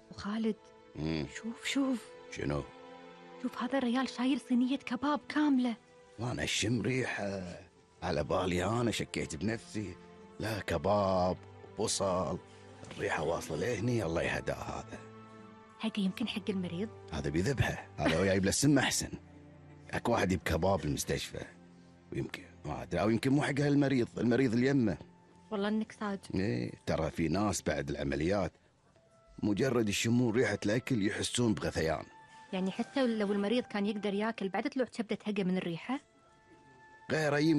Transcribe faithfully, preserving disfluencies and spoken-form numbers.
وخالد، مم. شوف شوف شنو؟ شوف هذا الريال شايل صينية كباب كاملة. وانا اشم ريحه، على بالي انا شكيت بنفسي. لا كباب وبصل، الريحه واصله لهني. الله يهداه هذا. هيك يمكن حق المريض. هذا بيذبحه، هذا هو جايب له السم احسن. اكو واحد يجيب كباب المستشفى، ويمكن ما ادري، او يمكن مو حق المريض، المريض اللي يمه. والله انك صاج. ايه ترى في ناس بعد العمليات مجرد يشمون ريحه الاكل يحسون بغثيان. يعني حتى لو المريض كان يقدر ياكل بعد طلوع كبدة هقة من الريحة. غيره